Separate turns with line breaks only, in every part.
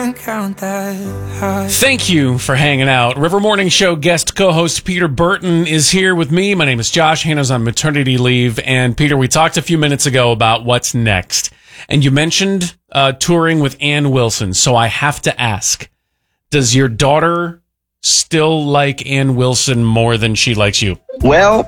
can't count that high.
Thank you for hanging out. River Morning Show guest co-host Peter Burton is here with me. My name is Josh. Hannah's on maternity leave. And Peter, we talked a few minutes ago about what's next. And you mentioned touring with Ann Wilson. So I have to ask, does your daughter still like Ann Wilson more than she likes you?
Well,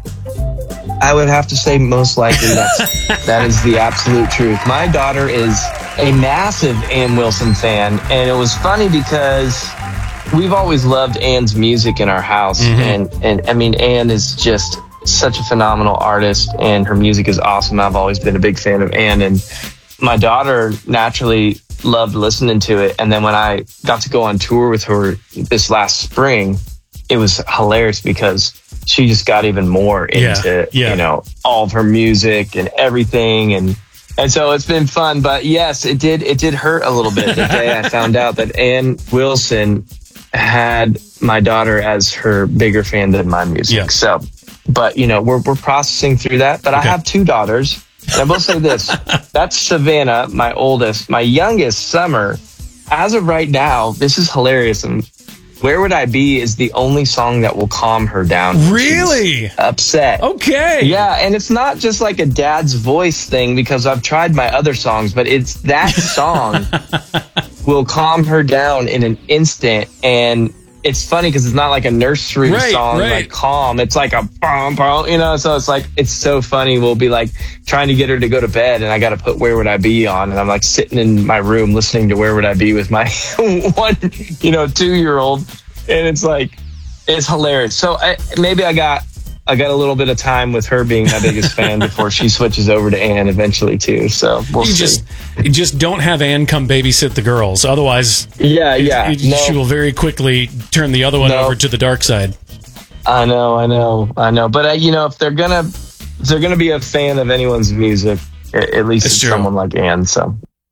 I would have to say most likely that is the absolute truth. My daughter is a massive Ann Wilson fan, and it was funny because we've always loved Ann's music in our house, and I mean, Ann is just such a phenomenal artist, and her music is awesome. I've always been a big fan of Ann, and my daughter naturally loved listening to it. And then when I got to go on tour with her this last spring, it was hilarious because she just got even more into, you know, all of her music and everything. And so it's been fun. But yes, it did hurt a little bit the day I found out that Ann Wilson had my daughter as her bigger fan than my music.
Yeah.
So, but you know, we're processing through that. But I have two daughters. And I will say this, that's Savannah, my oldest. My youngest, Summer, as of right now, this is hilarious. And Where Would I Be is the only song that will calm her down.
Really?
She's upset.
Okay.
Yeah, and it's not just like a dad's voice thing because I've tried my other songs, but it's that song will calm her down in an instant. And it's funny because it's not like a nursery song, like calm. It's like a bum, bum, you know, so it's like, it's so funny. We'll be like trying to get her to go to bed and I got to put Where Would I Be on. And I'm like sitting in my room listening to Where Would I Be with my 2-year-old. And it's like, it's hilarious. So maybe I got a little bit of time with her being my biggest fan before she switches over to Ann eventually too. So we'll see.
Just don't have Ann come babysit the girls. Otherwise, she will very quickly turn the other one over to the dark side.
I know. But you know, if they're gonna be a fan of anyone's music, at least it's someone like Ann. So.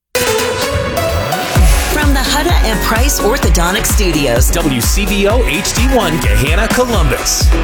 From the Hutta and Price Orthodontic Studios,
WCVO HD1 Gahanna, Columbus.